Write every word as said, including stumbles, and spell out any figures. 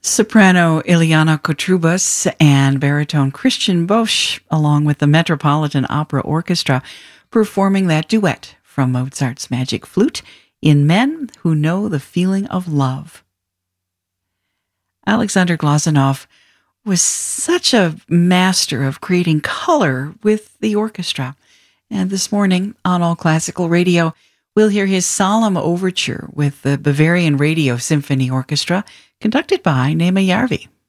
Soprano Ileana Kotrubas and baritone Christian Bosch, along with the Metropolitan Opera Orchestra, performing that duet from Mozart's Magic Flute in Men Who Know the Feeling of Love. Alexander Glazunov was such a master of creating color with the orchestra. And this morning on All Classical Radio, we'll hear his solemn overture with the Bavarian Radio Symphony Orchestra, conducted by Nema Järvi.